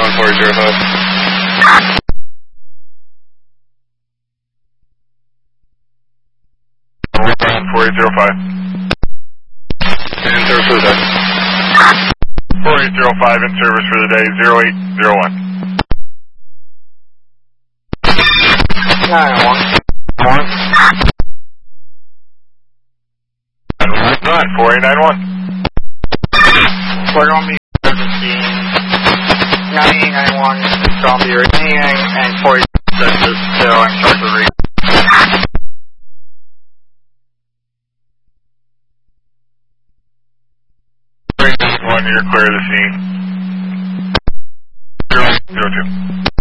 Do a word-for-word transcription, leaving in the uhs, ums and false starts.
one four zero five. one four zero five. In service for the day. four eight zero five in service for the day, zero eight zero one. nine one. one. nine four eight nine one. We're going to be servicing nine eight nine one, install the remaining, and four eight six is still in charge of the read. One, you're clear of the scene. zero zero two.